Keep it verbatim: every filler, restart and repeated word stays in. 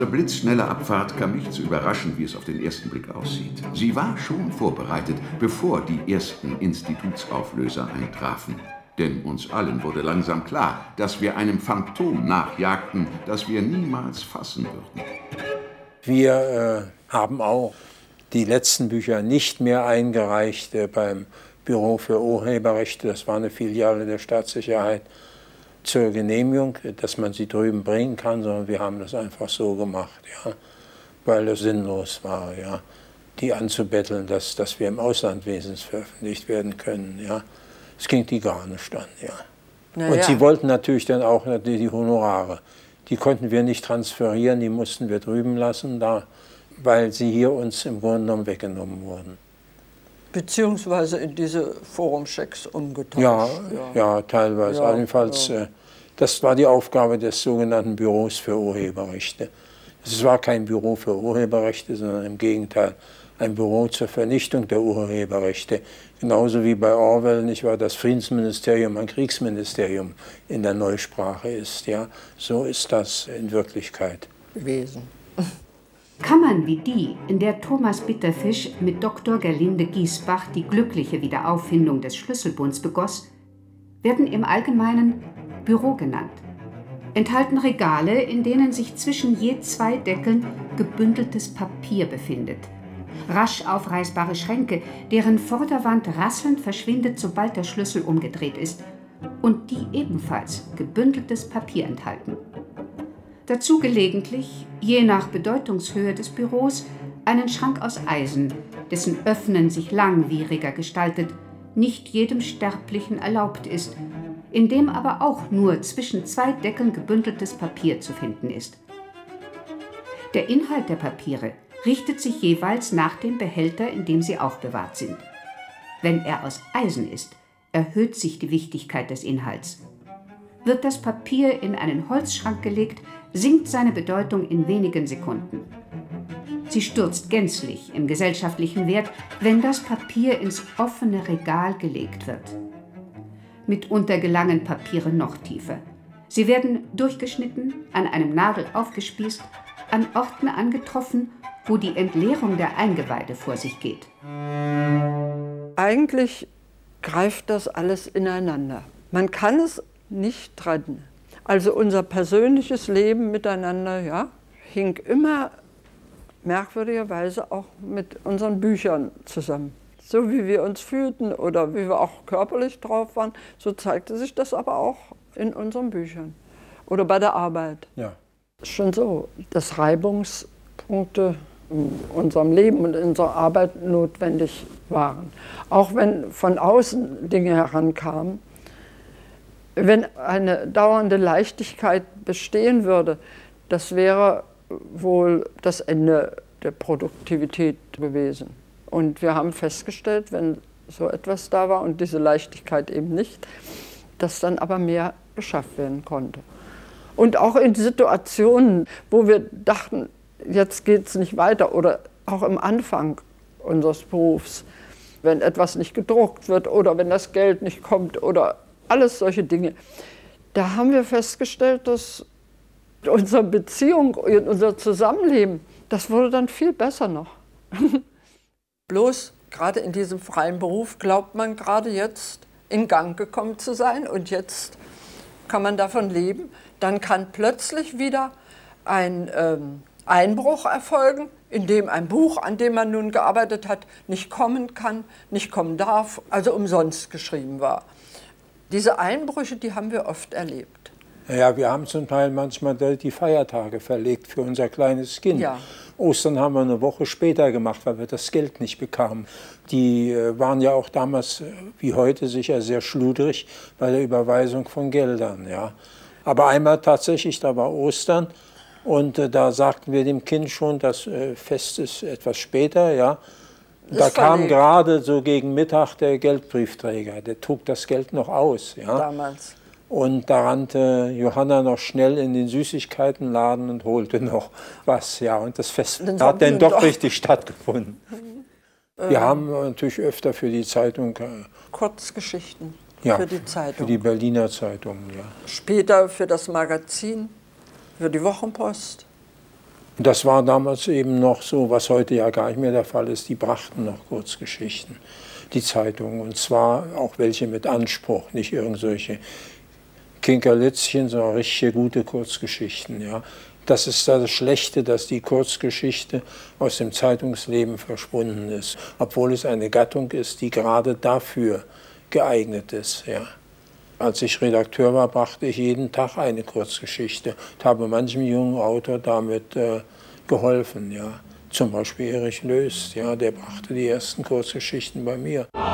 Blitzschnelle Abfahrt kam nicht so überraschend, wie es auf den ersten Blick aussieht. Sie war schon vorbereitet, bevor die ersten Institutsauflöser eintrafen. Denn uns allen wurde langsam klar, dass wir einem Phantom nachjagten, das wir niemals fassen würden. Wir äh, haben auch die letzten Bücher nicht mehr eingereicht äh, beim Büro für Urheberrechte. Das war eine Filiale der Staatssicherheit zur Genehmigung, dass man sie drüben bringen kann, sondern wir haben das einfach so gemacht, ja, weil es sinnlos war, ja, die anzubetteln, dass, dass wir im Ausland wenigstens veröffentlicht werden können. Ja. Es ging die gar nicht an. Ja. Naja. Und sie wollten natürlich dann auch die, die Honorare. Die konnten wir nicht transferieren, die mussten wir drüben lassen, da, weil sie hier uns im Grunde genommen weggenommen wurden. Beziehungsweise in diese Forumchecks umgetauscht. Ja, ja. ja teilweise. Ja, Jedenfalls, ja. Äh, das war die Aufgabe des sogenannten Büros für Urheberrechte. Es war kein Büro für Urheberrechte, sondern im Gegenteil ein Büro zur Vernichtung der Urheberrechte. Genauso wie bei Orwell, nicht wahr, das Friedensministerium ein Kriegsministerium in der Neusprache ist. Ja? So ist das in Wirklichkeit gewesen. Kammern wie die, in der Thomas Bitterfisch mit Doktor Gerlinde Giesbach die glückliche Wiederauffindung des Schlüsselbunds begoss, werden im Allgemeinen Büro genannt. Enthalten Regale, in denen sich zwischen je zwei Deckeln gebündeltes Papier befindet. Rasch aufreißbare Schränke, deren Vorderwand rasselnd verschwindet, sobald der Schlüssel umgedreht ist, und die ebenfalls gebündeltes Papier enthalten. Dazu gelegentlich, je nach Bedeutungshöhe des Büros, einen Schrank aus Eisen, dessen Öffnen sich langwieriger gestaltet, nicht jedem Sterblichen erlaubt ist, in dem aber auch nur zwischen zwei Deckeln gebündeltes Papier zu finden ist. Der Inhalt der Papiere richtet sich jeweils nach dem Behälter, in dem sie aufbewahrt sind. Wenn er aus Eisen ist, erhöht sich die Wichtigkeit des Inhalts. Wird das Papier in einen Holzschrank gelegt, sinkt seine Bedeutung in wenigen Sekunden. Sie stürzt gänzlich im gesellschaftlichen Wert, wenn das Papier ins offene Regal gelegt wird. Mitunter gelangen Papiere noch tiefer. Sie werden durchgeschnitten, an einem Nagel aufgespießt, an Orten angetroffen, wo die Entleerung der Eingeweide vor sich geht. Eigentlich greift das alles ineinander. Man kann es nicht trennen. Also unser persönliches Leben miteinander, ja, hing immer merkwürdigerweise auch mit unseren Büchern zusammen. So wie wir uns fühlten oder wie wir auch körperlich drauf waren, so zeigte sich das aber auch in unseren Büchern oder bei der Arbeit. Ja. Schon so, dass Reibungspunkte in unserem Leben und in unserer Arbeit notwendig waren. Auch wenn von außen Dinge herankamen, wenn eine dauernde Leichtigkeit bestehen würde, das wäre wohl das Ende der Produktivität gewesen. Und wir haben festgestellt, wenn so etwas da war und diese Leichtigkeit eben nicht, dass dann aber mehr geschafft werden konnte. Und auch in Situationen, wo wir dachten, jetzt geht es nicht weiter, oder auch im Anfang unseres Berufs, wenn etwas nicht gedruckt wird oder wenn das Geld nicht kommt oder alles solche Dinge, da haben wir festgestellt, dass unsere Beziehung, unser Zusammenleben, das wurde dann viel besser noch. Bloß gerade in diesem freien Beruf glaubt man gerade jetzt in Gang gekommen zu sein und jetzt kann man davon leben. Dann kann plötzlich wieder ein ähm, Einbruch erfolgen, in dem ein Buch, an dem man nun gearbeitet hat, nicht kommen kann, nicht kommen darf, also umsonst geschrieben war. Diese Einbrüche, die haben wir oft erlebt. Ja, wir haben zum Teil manchmal die Feiertage verlegt für unser kleines Kind. Ja. Ostern haben wir eine Woche später gemacht, weil wir das Geld nicht bekamen. Die äh, waren ja auch damals, äh, wie heute, sicher sehr schludrig bei der Überweisung von Geldern. Ja. Aber einmal tatsächlich, da war Ostern und äh, da sagten wir dem Kind schon, das äh, Fest ist etwas später. Ja. Da kam gerade so gegen Mittag der Geldbriefträger, der trug das Geld noch aus. Ja. Damals. Und da rannte Johanna noch schnell in den Süßigkeitenladen und holte noch was. Ja, und das Fest dann hat dann doch, doch richtig stattgefunden. Wir ähm, haben natürlich öfter für die Zeitung äh, Kurzgeschichten ja, für die Zeitung. Für die Berliner Zeitung, ja. Später für das Magazin, für die Wochenpost. Das war damals eben noch so, was heute ja gar nicht mehr der Fall ist. Die brachten noch Kurzgeschichten, die Zeitungen. Und zwar auch welche mit Anspruch, nicht irgendwelche Kinkerlitzchen, sondern richtige gute Kurzgeschichten. Ja. Das ist das Schlechte, dass die Kurzgeschichte aus dem Zeitungsleben verschwunden ist, obwohl es eine Gattung ist, die gerade dafür geeignet ist. Ja. Als ich Redakteur war, brachte ich jeden Tag eine Kurzgeschichte und habe manchem jungen Autor damit äh, geholfen. Ja. Zum Beispiel Erich Löst, ja, der brachte die ersten Kurzgeschichten bei mir.